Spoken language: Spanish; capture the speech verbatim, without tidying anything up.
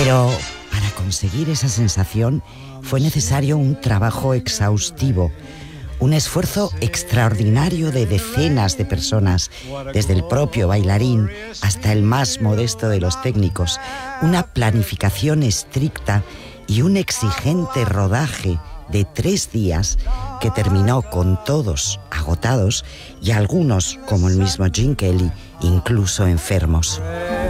Pero para conseguir esa sensación fue necesario un trabajo exhaustivo, un esfuerzo extraordinario de decenas de personas, desde el propio bailarín hasta el más modesto de los técnicos, una planificación estricta y un exigente rodaje de tres días que terminó con todos agotados y algunos, como el mismo Gene Kelly, incluso enfermos.